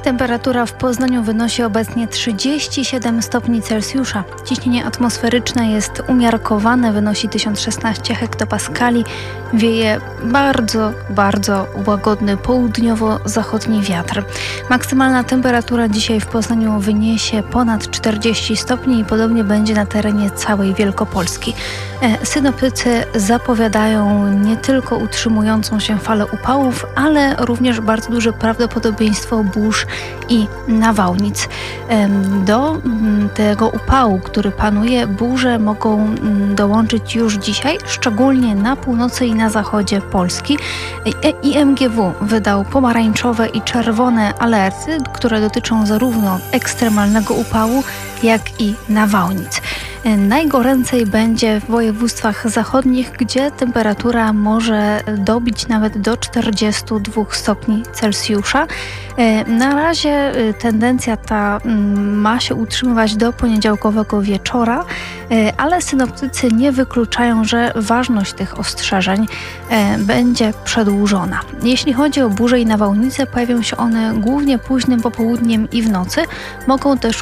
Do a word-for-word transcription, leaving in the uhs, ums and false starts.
Temperatura w Poznaniu wynosi obecnie trzydzieści siedem stopni Celsjusza. Ciśnienie atmosferyczne jest umiarkowane, wynosi tysiąc szesnaście hektopaskali. Wieje bardzo, bardzo łagodny południowo-zachodni wiatr. Maksymalna temperatura dzisiaj w Poznaniu wyniesie ponad czterdzieści stopni i podobnie będzie na terenie całej Wielkopolski. Synoptycy zapowiadają nie tylko utrzymującą się falę upałów, ale również bardzo duże prawdopodobieństwo burz i nawałnic. Do tego upału, który panuje, burze mogą dołączyć już dzisiaj, szczególnie na północy i na zachodzie Polski. I M G W wydał pomarańczowe i czerwone alerty, które dotyczą zarówno ekstremalnego upału, jak i nawałnic. Najgoręcej będzie w województwach zachodnich, gdzie temperatura może dobić nawet do czterdziestu dwóch stopni Celsjusza. Na razie tendencja ta ma się utrzymywać do poniedziałkowego wieczora, ale synoptycy nie wykluczają, że ważność tych ostrzeżeń będzie przedłużona. Jeśli chodzi o burze i nawałnice, pojawią się one głównie późnym popołudniem i w nocy. Mogą też